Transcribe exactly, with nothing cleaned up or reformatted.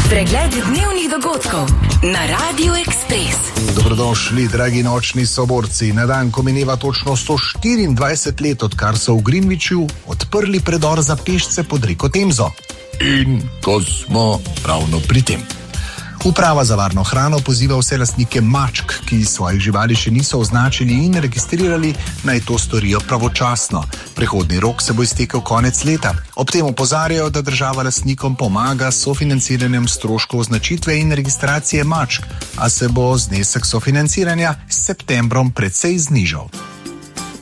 Pregled dnevnih dogodkov na Radiu Ekspres. Dobrodošli, dragi nočni soborci. Na dan, ko mineva točno sto štiriindvajset let, odkar so v Greenwichu odprli predor za pešce pod reko Temzo. In ko smo ravno pri tem. Uprava za varno hrano poziva vse lastnike mačk, ki svojih živali še niso označili in registrirali, naj to storijo pravočasno. Prehodni rok se bo iztekel konec leta. Ob tem opozarjajo, da država lastnikom pomaga s sofinanciranjem stroškov označitve in registracije mačk, a se bo znesek sofinanciranja s septembrom precej znižal.